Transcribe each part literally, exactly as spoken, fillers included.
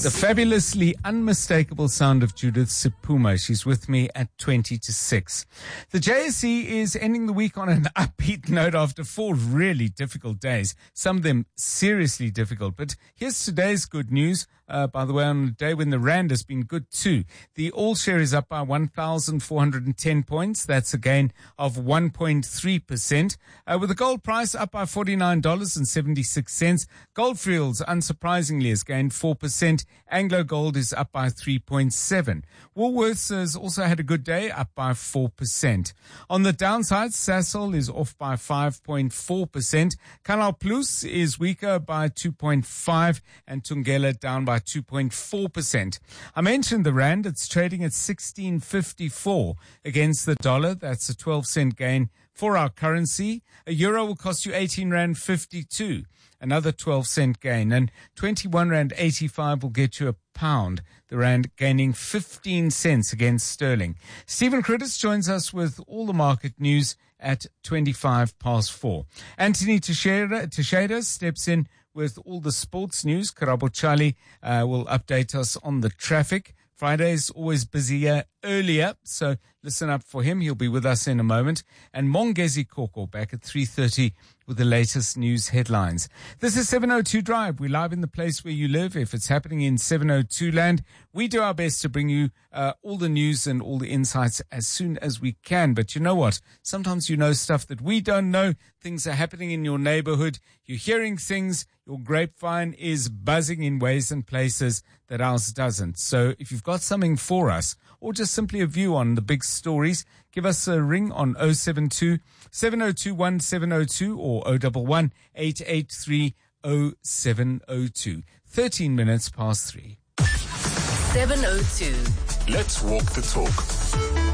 The fabulously unmistakable sound of Judith Sephuma. She's with me at twenty to six. The J S E is ending the week on an upbeat note after four really difficult days, some of them seriously difficult. But here's today's good news. Uh, by the way, on a day when the Rand has been good too. The all share is up by one thousand four hundred ten points. That's a gain of one point three percent. Uh, with the gold price up by forty-nine dollars and seventy-six cents. Goldfields, unsurprisingly, has gained four percent. Anglo Gold is up by three point seven. Woolworths has also had a good day, up by four percent. On the downside, Sasol is off by five point four percent. Canal Plus is weaker by two point five and Tungela down by two point four percent. I mentioned the Rand. It's trading at sixteen fifty-four against the dollar. That's a twelve cent gain for our currency. A euro will cost you eighteen rand fifty-two. Another twelve cent gain. And twenty-one rand eighty-five will get you a pound. The Rand gaining fifteen cents against sterling. Stephen Critters joins us with all the market news at twenty-five past four. Anthony Teixeira, Teixeira steps in with all the sports news. Karabo Charlie uh, will update us on the traffic. Friday is always busier earlier, so listen up for him. He'll be with us in a moment. And Mongezi Koko back at three thirty with the latest news headlines. This is seven oh two Drive. We're live in the place where you live. If it's happening in seven oh two land, we do our best to bring you uh, all the news and all the insights as soon as we can. But you know what? Sometimes you know stuff that we don't know. Things are happening in your neighborhood. You're hearing things. Your grapevine is buzzing in ways and places that ours doesn't. So if you've got something for us, or just simply a view on the big stories, give us a ring on oh seven two, seven oh two one seven oh two or oh one one, eight eight three, oh seven oh two. thirteen minutes past three. seven oh two. Let's walk the talk.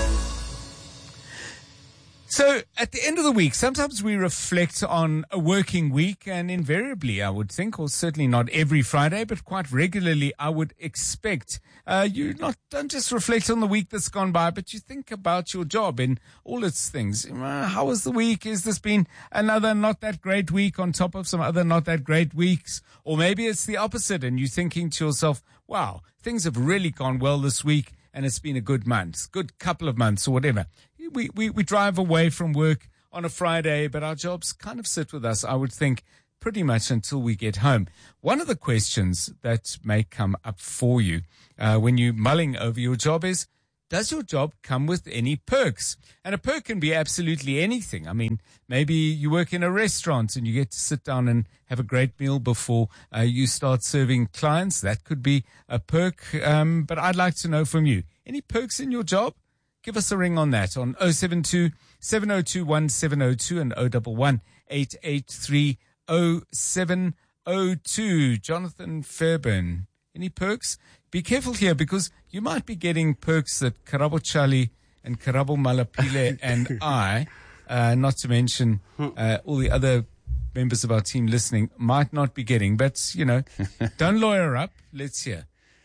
So at the end of the week, sometimes we reflect on a working week, and invariably, I would think, or certainly not every Friday, but quite regularly, I would expect uh, you not don't just reflect on the week that's gone by, but you think about your job in all its things. Uh, how was the week? Has this been another not that great week on top of some other not that great weeks? Or maybe it's the opposite, and you're thinking to yourself, wow, things have really gone well this week, and it's been a good month, good couple of months or whatever. We, we, we drive away from work on a Friday, but our jobs kind of sit with us, I would think, pretty much until we get home. One of the questions that may come up for you uh, when you're mulling over your job is, does your job come with any perks? And a perk can be absolutely anything. I mean, maybe you work in a restaurant and you get to sit down and have a great meal before uh, you start serving clients. That could be a perk. Um, but I'd like to know from you, any perks in your job? Give us a ring on that on oh seven two, seven oh two one seven oh two and oh one one, eight eight three, oh seven oh two. Jonathan Fairburn, any perks? Be careful here because you might be getting perks that Karabo Charlie and Karabo Malapile and I, uh, not to mention uh, all the other members of our team listening, might not be getting. But, you know, don't lawyer up. Let's hear.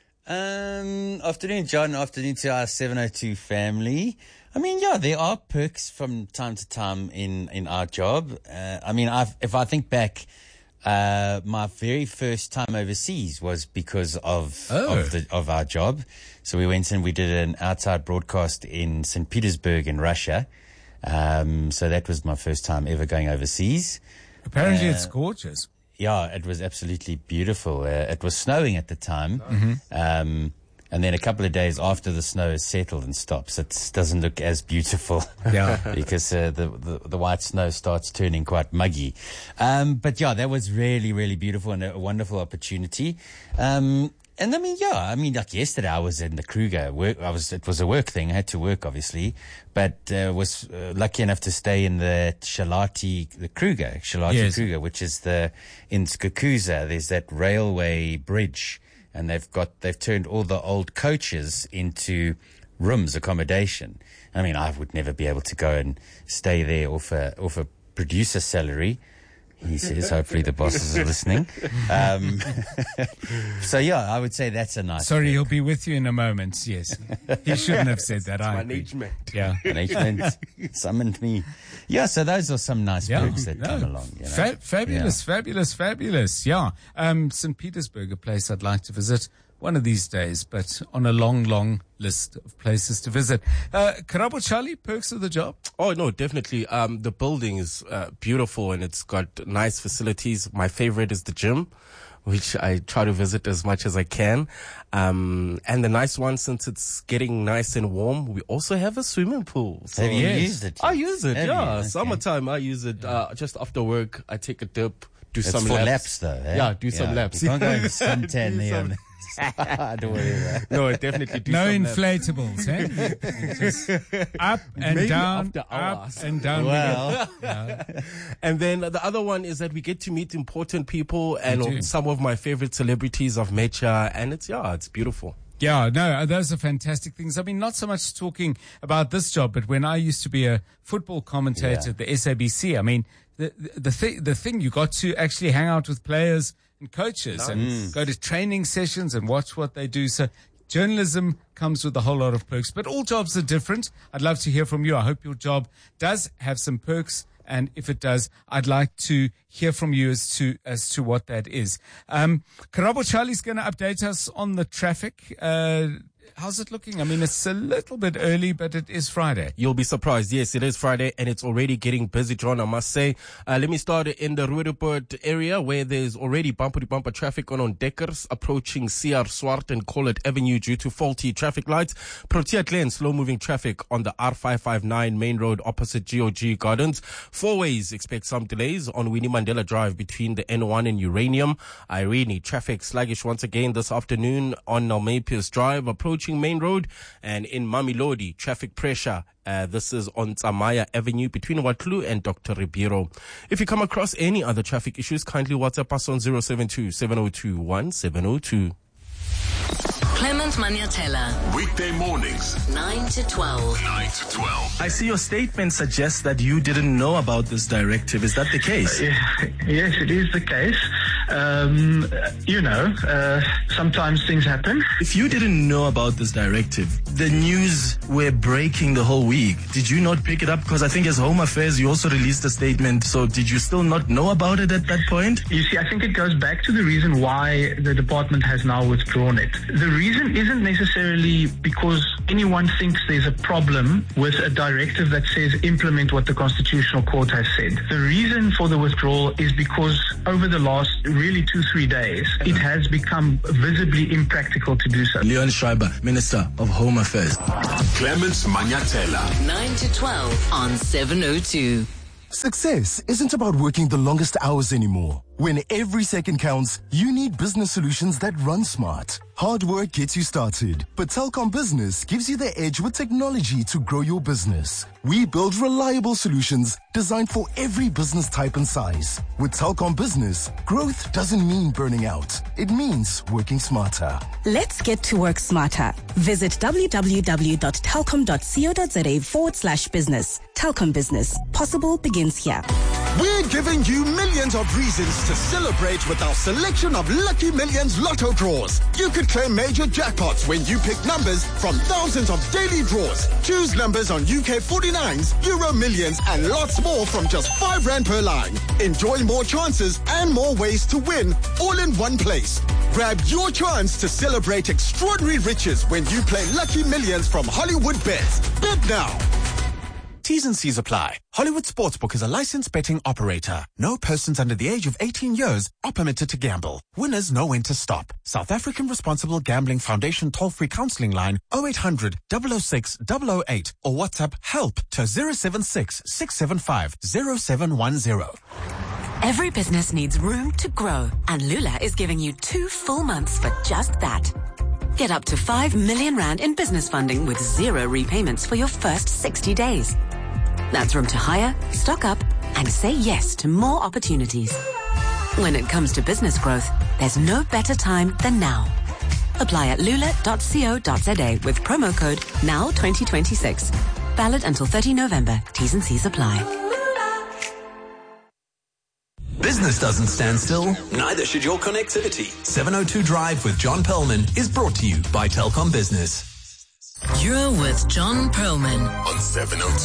Um, afternoon, John. Afternoon to our seven oh two family. I mean, yeah, there are perks from time to time in, in our job. Uh, I mean, I've, if I think back, uh, my very first time overseas was because of, oh. of the, of our job. So we went and we did an outside broadcast in Saint Petersburg in Russia. Um, so that was my first time ever going overseas. Apparently uh, it's gorgeous. Yeah, it was absolutely beautiful. Uh, it was snowing at the time. Mm-hmm. Um, and then a couple of days after the snow has settled and stops, it doesn't look as beautiful. Yeah. because uh, the, the the white snow starts turning quite muggy. Um, but yeah, that was really, really beautiful and a wonderful opportunity. Um, and I mean, yeah, I mean, like yesterday I was in the Kruger. Work, I was, it was a work thing. I had to work, obviously, but uh, was uh, lucky enough to stay in the Shalati, the Kruger, Shalati yes. Kruger, which is the, in Skukuza, there's that railway bridge, and they've got, they've turned all the old coaches into rooms, accommodation. I mean, I would never be able to go and stay there off a, off a producer salary. he says. Hopefully the bosses are listening. Um, so, yeah, I would say that's a nice Sorry, perk. he'll be with you in a moment. Yes. He shouldn't have said that. I agree. Management. Yeah. Management summoned me. Yeah, so those are some nice Yeah, perks that no. come along. You know? Fa- fabulous, fabulous, fabulous. Yeah. Um, Saint Petersburg, a place I'd like to visit one of these days, but on a long, long list of places to visit. Uh, Karabo Charlie, perks of the job? Oh, no, definitely. Um, the building is uh, beautiful and it's got nice facilities. My favorite is the gym, which I try to visit as much as I can. Um, and the nice one, since it's getting nice and warm, we also have a swimming pool. So Have you Yes. used it? I use it, Have yeah. you? Okay. Summertime, I use it uh, just after work. I take a dip, do It's some for laps. laps, though. Eh? Yeah, do some laps. You can't go and suntan Do there. some- on- Don't worry about it. No, I definitely do No some laps. inflatables, eh? Just up and Maybe down, after up hours. and down. we go. Well, And then the other one is that we get to meet important people do. and some of my favorite celebrities of nature. And it's, yeah, it's beautiful. Yeah, no, those are fantastic things. I mean, not so much talking about this job, but when I used to be a football commentator Yeah. at the S A B C, I mean, the the, the, thi- the thing, you got to actually hang out with players and coaches and go to training sessions and watch what they do. So journalism comes with a whole lot of perks, but all jobs are different. I'd love to hear from you. I hope your job does have some perks. And if it does, I'd like to hear from you as to as to what that is. Um, Karabo Charlie's going to update us on the traffic. Uh, how's it looking? I mean, it's a little bit early, but it is Friday. You'll be surprised. Yes, it is Friday and it's already getting busy, John, I must say. Uh, let me start in the Roodepoort area where there's already bumper-to-bumper traffic on Deckers approaching C R Swart and Collett Avenue due to faulty traffic lights. Protea Glen, slow-moving traffic on the R five five nine main road opposite G O G Gardens. Four ways expect some delays on Winnie Mandela Drive between the N one and Uranium. Irene, traffic sluggish once again this afternoon on Nalmepius Drive approaching Main Road, and in Mamelodi, traffic pressure. Uh, this is on Tsamaya Avenue between Watlu and Doctor Ribeiro. If you come across any other traffic issues, kindly WhatsApp us on zero seven two, seven zero two, one seven zero two. Clement Maniatella, Weekday mornings, nine to twelve. nine to twelve. I see your statement suggests that you didn't know about this directive. Is that the case? Yes, it is the case. Um, you know, uh, sometimes things happen. If you didn't know about this directive, the news were breaking the whole week. Did you not pick it up? Because I think as Home Affairs, you also released a statement. So did you still not know about it at that point? You see, I think it goes back to the reason why the department has now withdrawn it. The reason isn't necessarily because anyone thinks there's a problem with a directive that says implement what the Constitutional Court has said. The reason for the withdrawal is because over the last really two, three days, it has become visibly impractical to do so. Leon Schreiber, Minister of Home Affairs. Clements Maniatella. nine to twelve on seven oh two. Success isn't about working the longest hours anymore. When every second counts, you need business solutions that run smart. Hard work gets you started, but Telkom Business gives you the edge with technology to grow your business. We build reliable solutions designed for every business type and size. With Telkom Business, growth doesn't mean burning out. It means working smarter. Let's get to work smarter. Visit www.telkom.co.za forward slash business. Telkom Business. Possible begins here. We're giving you millions of reasons to celebrate with our selection of Lucky Millions Lotto draws. You could claim major jackpots when you pick numbers from thousands of daily draws. Choose numbers on U K forty-nines, Euro Millions, and lots more from just five rand per line. Enjoy more chances and more ways to win, all in one place. Grab your chance to celebrate extraordinary riches when you play Lucky Millions from Hollywood Bets. Bet now. T's and C's apply. Hollywood Sportsbook is a licensed betting operator. No persons under the age of eighteen years are permitted to gamble. Winners know when to stop. South African Responsible Gambling Foundation toll-free counseling line oh eight hundred, double oh six, double oh eight or WhatsApp HELP to zero seven six, six seven five, zero seven one zero. Every business needs room to grow, and Lula is giving you two full months for just that. Get up to five million rand in business funding with zero repayments for your first sixty days. That's room to hire, stock up, and say yes to more opportunities. When it comes to business growth, there's no better time than now. Apply at lula dot co dot za with promo code now twenty twenty-six. Valid until thirtieth of November. T's and C's apply. Business business doesn't stand still, neither should your connectivity. seven oh two Drive with John Perlman is brought to you by Telkom Business. You're with John Perlman on seven oh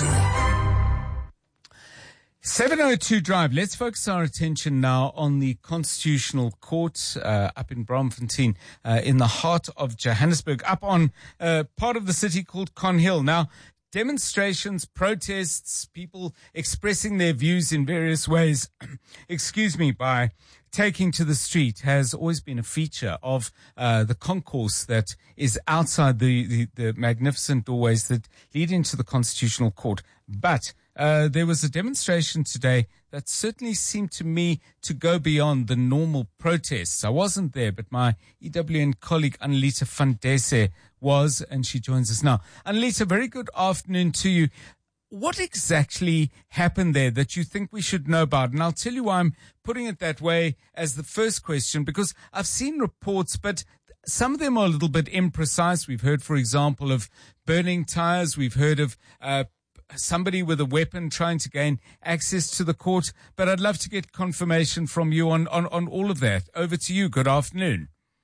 two. seven oh two Drive. Let's focus our attention now on the Constitutional Court uh, up in Braamfontein, uh, in the heart of Johannesburg, up on uh, part of the city called Conhill. Now, demonstrations, protests, people expressing their views in various ways, excuse me, by taking to the street has always been a feature of uh, the concourse that is outside the, the, the magnificent doorways that lead into the Constitutional Court. But uh, there was a demonstration today that certainly seemed to me to go beyond the normal protests. I wasn't there, but my E W N colleague Annalita van Dese was, and she joins us now. Annalita, very good afternoon to you. What exactly happened there that you think we should know about? And I'll tell you why I'm putting it that way as the first question, because I've seen reports, but some of them are a little bit imprecise. We've heard, for example, of burning tires. We've heard of uh, somebody with a weapon trying to gain access to the court. But I'd love to get confirmation from you on, on, on all of that. Over to you. Good afternoon.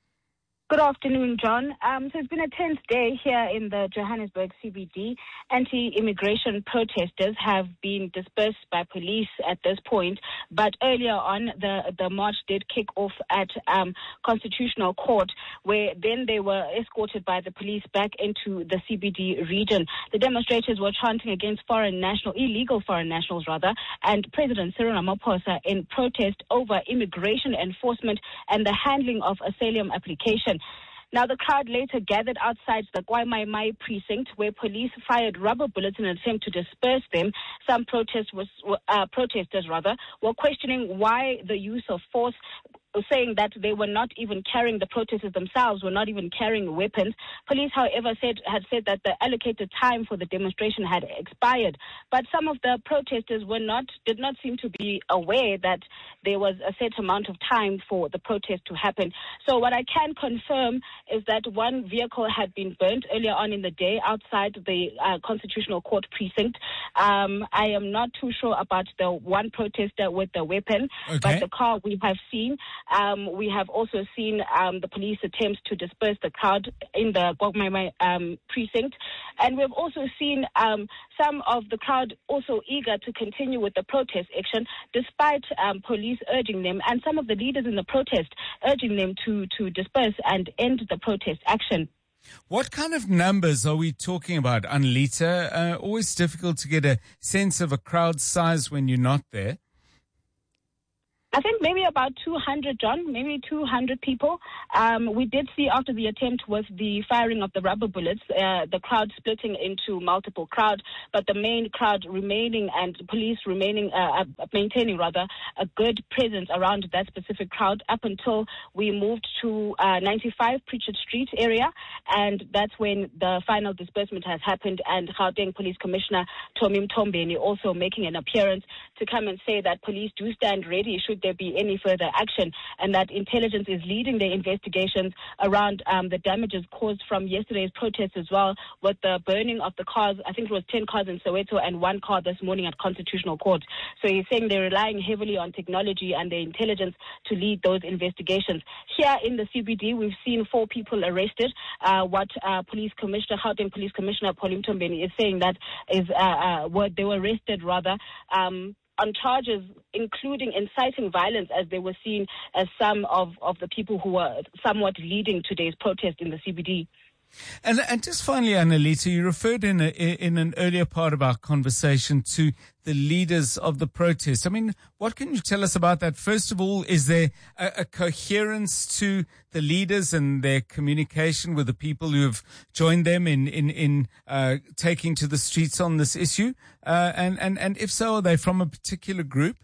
Good afternoon, John. Um, so it's been a tense day here in the Johannesburg C B D. Anti-immigration protesters have been dispersed by police at this point, but earlier on, the, the march did kick off at um, Constitutional Court, where then they were escorted by the police back into the C B D region. The demonstrators were chanting against foreign national, illegal foreign nationals rather, and President Cyril Ramaphosa in protest over immigration enforcement and the handling of asylum application. Now, the crowd later gathered outside the Kwaimai precinct, where police fired rubber bullets in an attempt to disperse them. Some protest was, uh, protesters rather were questioning why the use of force, saying that they were not even carrying, the protesters themselves were not even carrying weapons. Police, however, said had said that the allocated time for the demonstration had expired. But some of the protesters were not, did not seem to be aware that there was a set amount of time for the protest to happen. So what I can confirm is that one vehicle had been burnt earlier on in the day outside the uh, Constitutional Court precinct. Um, I am not too sure about the one protester with the weapon, okay. but the car we have seen. Um, we have also seen um, the police attempts to disperse the crowd in the Gogmaimai um, precinct. And we've also seen um, some of the crowd also eager to continue with the protest action, despite um, police urging them, and some of the leaders in the protest urging them to, to disperse and end the protest action. What kind of numbers are we talking about, Annalita? Uh, always difficult to get a sense of a crowd size when you're not there. I think maybe about two hundred, John, maybe two hundred people. Um, we did see after the attempt with the firing of the rubber bullets, uh, the crowd splitting into multiple crowds, but the main crowd remaining and police remaining, uh, maintaining rather, a good presence around that specific crowd up until we moved to uh, ninety-five Pritchard Street area, and that's when the final disbursement has happened, and Gauteng Police Commissioner Tommy Mtombeni also making an appearance to come and say that police do stand ready should there be any further action, and that intelligence is leading the investigations around um, the damages caused from yesterday's protest as well, with the burning of the cars. I think it was ten cars in Soweto and one car this morning at Constitutional Court. So he's saying they're relying heavily on technology and the intelligence to lead those investigations. Here in the C B D, we've seen four people arrested. Uh, what uh, Police Commissioner, Gauteng Police Commissioner Pauline Mtombeni is saying that is uh, uh, what they were arrested rather. Um, on charges including inciting violence, as they were seen as some of, of the people who were somewhat leading today's protest in the C B D. And, and just finally, Annalita, you referred in a, in an earlier part of our conversation to the leaders of the protest. I mean, what can you tell us about that? First of all, is there a, a coherence to the leaders and their communication with the people who have joined them in in, in uh, taking to the streets on this issue? Uh, and, and, and if so, are they from a particular group?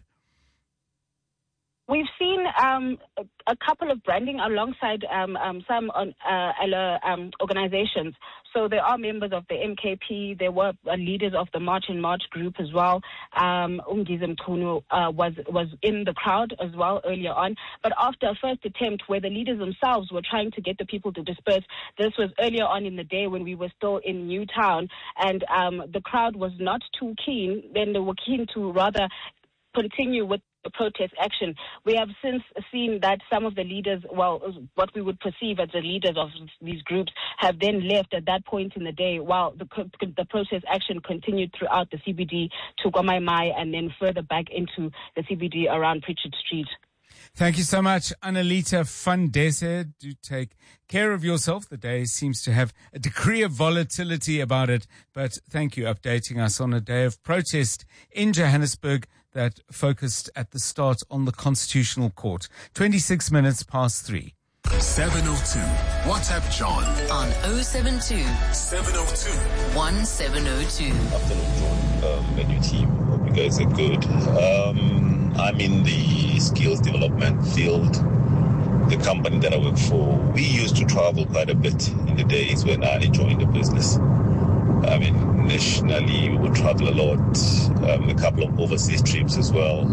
We've seen um, a, a couple of branding alongside um, um, some on, uh, um, organizations. So there are members of the M K P. There were uh, leaders of the March and March group as well. Um, Umgize Mchunu uh, was was in the crowd as well earlier on. But after a first attempt where the leaders themselves were trying to get the people to disperse, this was earlier on in the day when we were still in Newtown, and um, the crowd was not too keen. Then they were keen to rather continue with protest action. We have since seen that some of the leaders, well, what we would perceive as the leaders of these groups, have then left at that point in the day, while the, the protest action continued throughout the C B D to Kwamaimai and then further back into the C B D around Pritchard Street. Thank you so much, Annalita Fundese. Do take care of yourself. The day seems to have a degree of volatility about it, but thank you updating us on a day of protest in Johannesburg that focused at the start on the Constitutional Court. twenty-six minutes past three. seven oh two. WhatsApp John. On oh seven two, seven oh two, one seven oh two. Afternoon, John, um, and your team. Hope you guys are good. Um, I'm in the skills development field. The company that I work for, we used to travel quite a bit in the days when I joined the business. I mean, nationally, we would travel a lot, um, a couple of overseas trips as well.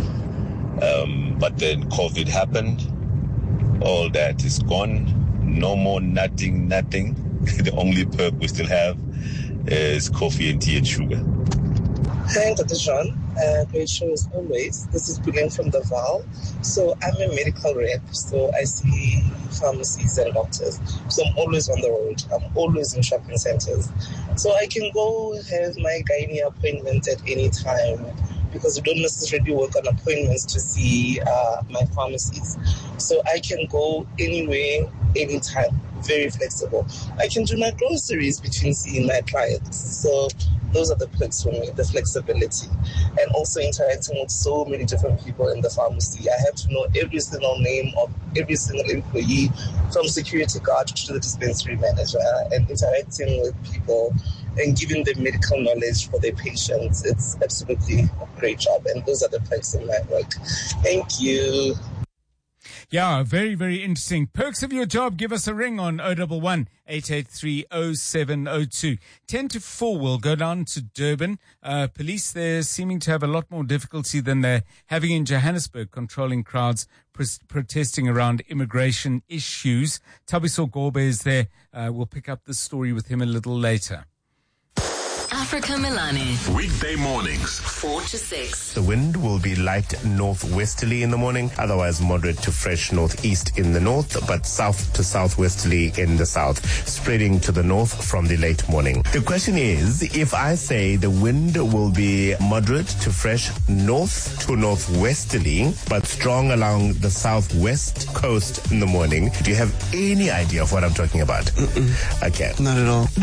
Um, but then COVID happened. All that is gone. No more nothing, nothing. The only perk we still have is coffee and tea and sugar. Hi, Doctor John. Uh, great show as always. This is Billion from the Val. So I'm a medical rep, so I see pharmacies and doctors. So I'm always on the road. I'm always in shopping centers. So I can go have my gynae appointment at any time because we don't necessarily work on appointments to see uh, my pharmacies. So I can go anywhere, anytime. Very flexible. I can do my groceries between seeing my clients. So those are the perks for me, the flexibility. And also interacting with so many different people in the pharmacy. I have to know every single name of every single employee, from security guard to the dispensary manager, and interacting with people and giving them medical knowledge for their patients. It's absolutely a great job. And those are the perks of my work. Thank you. Yeah, very, very interesting. Perks of your job, give us a ring on oh one one, eight eight three, oh seven oh two. ten to four, we'll go down to Durban. Uh, police there seeming to have a lot more difficulty than they're having in Johannesburg, controlling crowds pr- protesting around immigration issues. Tabiso Gorbe is there. Uh, we'll pick up this story with him a little later. Africa Milani. Weekday mornings, four to six. The wind will be light northwesterly in the morning, otherwise moderate to fresh northeast in the north, but south to southwesterly in the south, spreading to the north from the late morning. The question is, if I say the wind will be moderate to fresh north to northwesterly, but strong along the southwest coast in the morning, do you have any idea of what I'm talking about? Mm-mm. Okay. Not at all.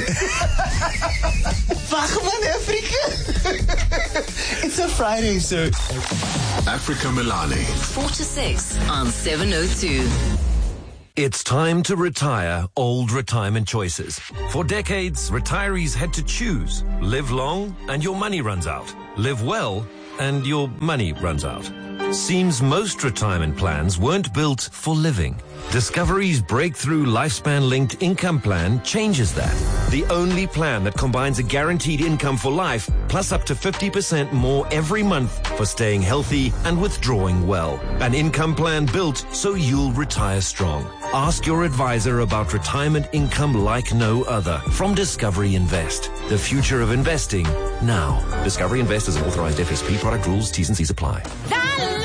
Um, Wagman Africa. It's a Friday, so. Africa Milani. four to six on seven oh two. It's time to retire old retirement choices. For decades, retirees had to choose. Live long and your money runs out. Live well and your money runs out. Seems most retirement plans weren't built for living. Discovery's breakthrough lifespan-linked income plan changes that. The only plan that combines a guaranteed income for life plus up to fifty percent more every month for staying healthy and withdrawing well. An income plan built so you'll retire strong. Ask your advisor about retirement income like no other from Discovery Invest. The future of investing now. Discovery Invest is an authorized F S P. Product rules, T's and C's apply.